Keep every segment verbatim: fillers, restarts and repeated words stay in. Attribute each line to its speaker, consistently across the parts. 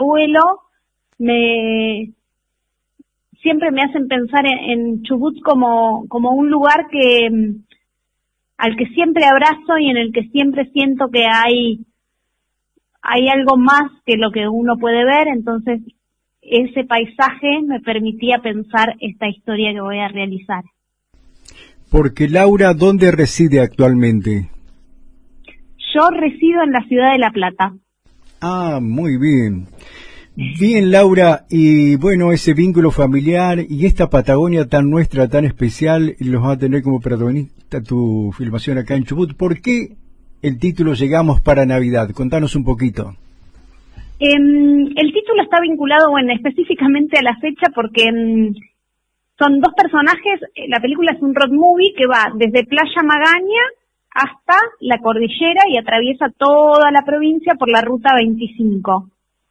Speaker 1: abuelo me siempre me hacen pensar en, en Chubut como, como un lugar que al que siempre abrazo y en el que siempre siento que hay, hay algo más que lo que uno puede ver. Entonces ese paisaje me permitía pensar esta historia que voy a realizar.
Speaker 2: Porque Laura, ¿dónde reside actualmente?
Speaker 1: Yo resido en la ciudad de La Plata.
Speaker 2: Ah, muy bien. Bien, Laura, y bueno, ese vínculo familiar y esta Patagonia tan nuestra, tan especial, los va a tener como protagonista tu filmación acá en Chubut. ¿Por qué el título Llegamos para Navidad? Contanos un poquito.
Speaker 1: Eh, el título está vinculado, bueno, específicamente a la fecha porque eh, son dos personajes. La película es un road movie que va desde Playa Magaña hasta la cordillera y atraviesa toda la provincia por la ruta veinticinco.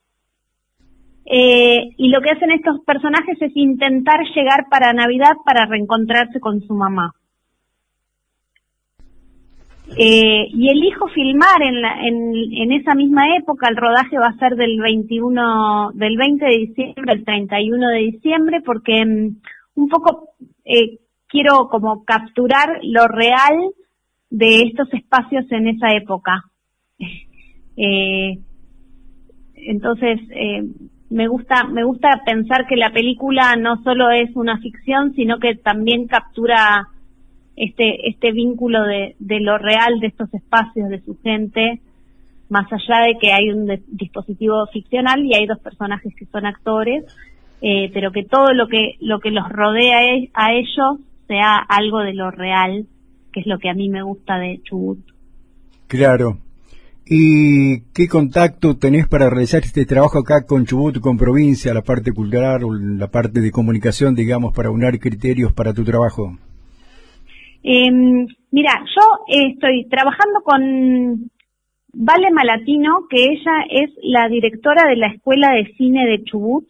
Speaker 1: Eh, y lo que hacen estos personajes es intentar llegar para Navidad para reencontrarse con su mamá. Eh, y elijo filmar en, la, en, en esa misma época. El rodaje va a ser del veintiuno, del veinte de diciembre al treinta y uno de diciembre, porque um, un poco eh, quiero como capturar lo real de estos espacios en esa época. eh, entonces, eh, me gusta, me gusta pensar que la película no solo es una ficción, sino que también captura este, este vínculo de, de lo real de estos espacios, de su gente, más allá de que hay un de, dispositivo ficcional y hay dos personajes que son actores, eh, pero que todo lo que, lo que los rodea a ellos sea algo de lo real, que es lo que a mí me gusta de Chubut.
Speaker 2: Claro. ¿Y qué contacto tenés para realizar este trabajo acá con Chubut, con provincia, la parte cultural o la parte de comunicación, digamos, para unir criterios para tu trabajo?
Speaker 1: Eh, mira, yo eh, estoy trabajando con Vale Malatino, que ella es la directora de la Escuela de Cine de Chubut,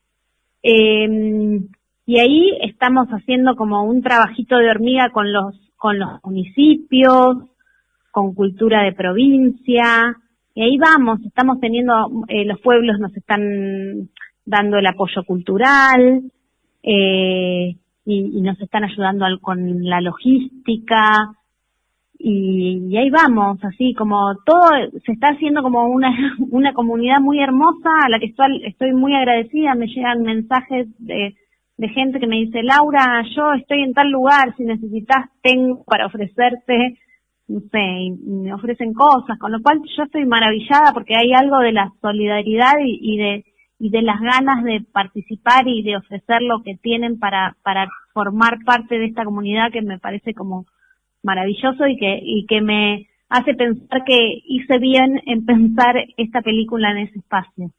Speaker 1: eh, y ahí estamos haciendo como un trabajito de hormiga con los con los municipios, con cultura de provincia, y ahí vamos, estamos teniendo, eh, los pueblos nos están dando el apoyo cultural, eh, y, y nos están ayudando al, con la logística, y, y ahí vamos, así como todo se está haciendo como una una comunidad muy hermosa a la que estoy, estoy muy agradecida. Me llegan mensajes de, de gente que me dice: Laura, yo estoy en tal lugar, si necesitas tengo para ofrecerte, no sé, y me ofrecen cosas, con lo cual yo estoy maravillada porque hay algo de la solidaridad y, y de y de las ganas de participar y de ofrecer lo que tienen para para formar parte de esta comunidad, que me parece como maravilloso y que y que me hace pensar que hice bien en pensar esta película en ese espacio.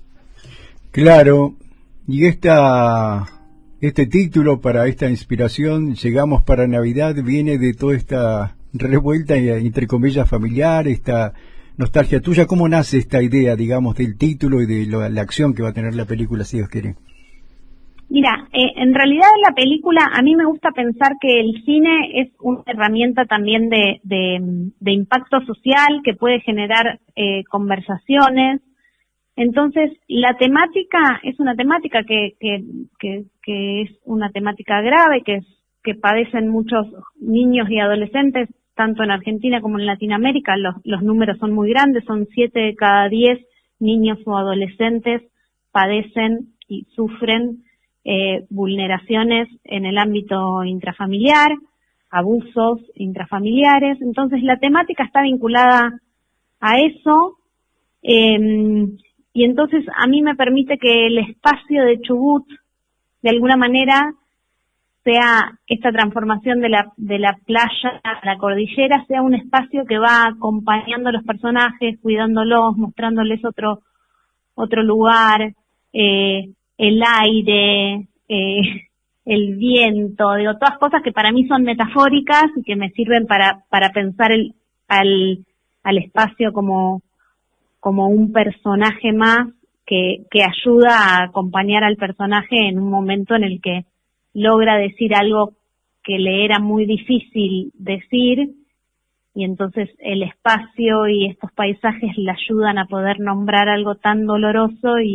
Speaker 2: Claro, y esta este título para esta inspiración, Llegamos para Navidad, viene de toda esta revuelta, entre comillas, familiar, esta nostalgia tuya. ¿Cómo nace esta idea, digamos, del título y de lo, la acción que va a tener la película, si Dios quiere?
Speaker 1: Mira, eh, en realidad la película, a mí me gusta pensar que el cine es una herramienta también de, de, de impacto social que puede generar eh, conversaciones. Entonces, la temática es una temática que, que, que, que es una temática grave, que, es, que padecen muchos niños y adolescentes, tanto en Argentina como en Latinoamérica. Los, los números son muy grandes, son siete de cada diez niños o adolescentes padecen y sufren Eh, vulneraciones en el ámbito intrafamiliar, abusos intrafamiliares. Entonces la temática está vinculada a eso, eh, y entonces a mí me permite que el espacio de Chubut de alguna manera sea esta transformación de la de la playa a la cordillera, sea un espacio que va acompañando a los personajes, cuidándolos, mostrándoles otro otro lugar, eh, el aire, eh, el viento, digo, todas cosas que para mí son metafóricas y que me sirven para para pensar el, al al espacio como como un personaje más que que ayuda a acompañar al personaje en un momento en el que logra decir algo que le era muy difícil decir, y entonces el espacio y estos paisajes le ayudan a poder nombrar algo tan doloroso y